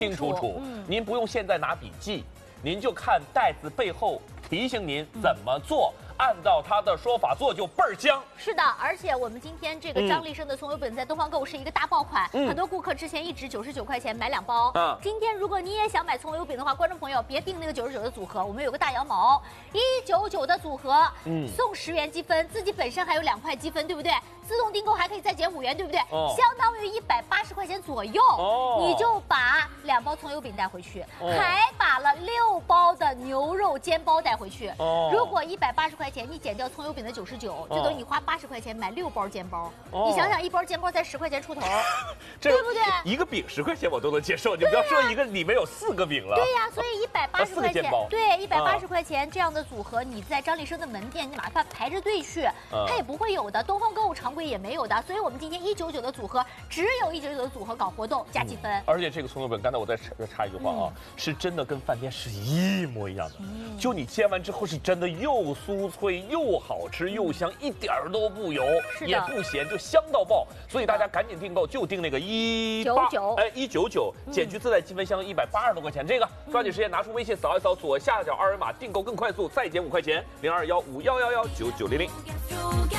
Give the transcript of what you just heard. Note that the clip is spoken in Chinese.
清楚楚。您不用现在拿笔记，您就看袋子背后提醒您怎么做。按照他的说法做就倍儿香。 是的，而且我们今天这个张立生的葱油饼在东方购物是一个大爆款，很多顾客之前一直99块钱买2包。今天如果你也想买葱油饼的话，观众朋友别订那个99的组合，我们有个大羊毛199的组合，送10元积分，自己本身还有2块积分，对不对？自动订购还可以再减5元，对不对？相当于180块钱左右，你就把2包葱油饼带回去，还把了6包的牛肉煎包带回去。如果180块钱你减掉葱油饼的99，就等于你花80块钱买6包煎包。你想想，1包煎包才10块钱出头，对不对？ 一个饼10块钱我都能接受，你不要说一个里面有4个饼了。 对呀，所以180块钱，对，180块钱这样的组合，你在张立生的门店，你哪怕排着队去，它也不会有的。东方购物常规也没有的，所以我们今天199的组合，只有199的组合搞活动加积分。 而且这个葱油饼，刚才我再插一句话啊，是真的跟饭店是一模一样的。就你煎完之后是真的又酥脆又好吃又香，一点儿都不油，也不咸，就香到爆。所以大家赶紧订购，就订那个199，减去自带积分箱180多块钱。这个抓紧时间拿出微信扫一扫左下角2维码订购更快速，再减5块钱，0215119900。